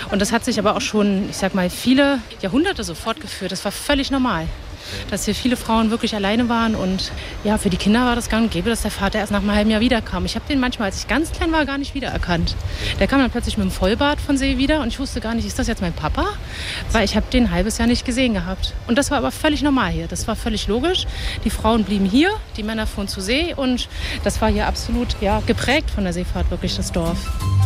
Und das hat sich aber auch schon, ich sag mal, viele Jahrhunderte so fortgeführt. Das war völlig normal, dass hier viele Frauen wirklich alleine waren. Und ja, für die Kinder war das gang und gäbe, dass der Vater erst nach einem halben Jahr wiederkam. Ich habe den manchmal, als ich ganz klein war, gar nicht wiedererkannt. Der kam dann plötzlich mit dem Vollbart von See wieder und ich wusste gar nicht, ist das jetzt mein Papa? Weil ich habe den ein halbes Jahr nicht gesehen gehabt. Und das war aber völlig normal hier. Das war völlig logisch. Die Frauen blieben hier, die Männer fuhren zur See und das war hier absolut geprägt von der Seefahrt, wirklich das Dorf.